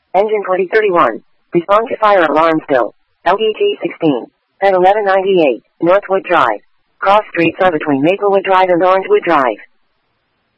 Engine 2031. Respond to fire alarm still. LDT 16. At 1198, Northwood Drive. Cross streets are between Maplewood Drive and Orangewood Drive.